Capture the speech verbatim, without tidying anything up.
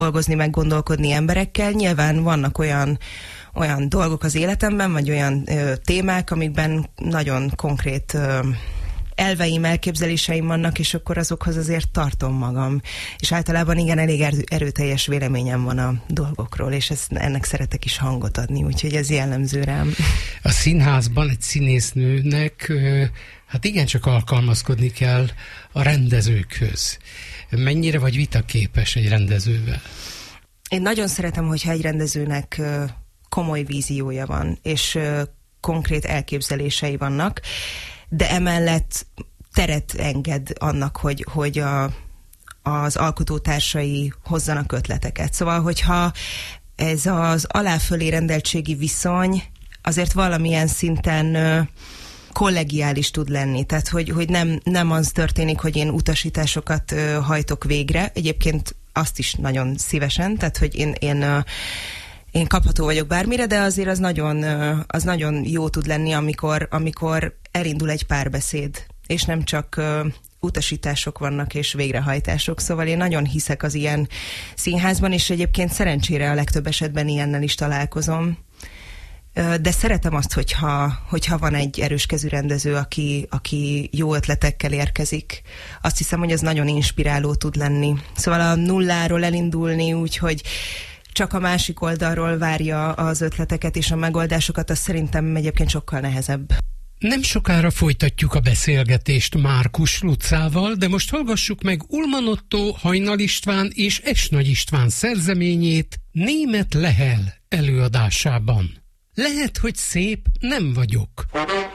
dolgozni, meg gondolkodni emberekkel. Nyilván vannak olyan olyan dolgok az életemben, vagy olyan ö, témák, amikben nagyon konkrét ö, elveim, elképzeléseim vannak, és akkor azokhoz azért tartom magam. És általában igen, elég erőteljes véleményem van a dolgokról, és ezt, ennek szeretek is hangot adni, úgyhogy ez jellemző rám. A színházban egy színésznőnek hát igencsak alkalmazkodni kell a rendezőkhöz. Mennyire vagy vitaképes egy rendezővel? Én nagyon szeretem, hogyha egy rendezőnek komoly víziója van, és konkrét elképzelései vannak, de emellett teret enged annak, hogy, hogy a, az alkotótársai hozzanak ötleteket. Szóval, hogyha ez az alá-fölé rendeltségi viszony azért valamilyen szinten ö, kollegiális tud lenni. Tehát, hogy, hogy nem, nem az történik, hogy én utasításokat ö, hajtok végre. Egyébként azt is nagyon szívesen, tehát, hogy én, én ö, Én kapható vagyok bármire, de azért az nagyon, az nagyon jó tud lenni, amikor, amikor elindul egy párbeszéd, és nem csak uh, utasítások vannak és végrehajtások. Szóval én nagyon hiszek az ilyen színházban, és egyébként szerencsére a legtöbb esetben ilyennel is találkozom. Uh, de szeretem azt, hogyha, hogyha van egy erőskezű rendező, aki, aki jó ötletekkel érkezik. Azt hiszem, hogy ez nagyon inspiráló tud lenni. Szóval a nulláról elindulni úgy, hogy csak a másik oldalról várja az ötleteket és a megoldásokat, az szerintem egyébként sokkal nehezebb. Nem sokára folytatjuk a beszélgetést Márkus Lucával, de most hallgassuk meg Ulman Ottó, Hajnal István és Esnagy István szerzeményét Német Lehel előadásában. Lehet, hogy szép nem vagyok.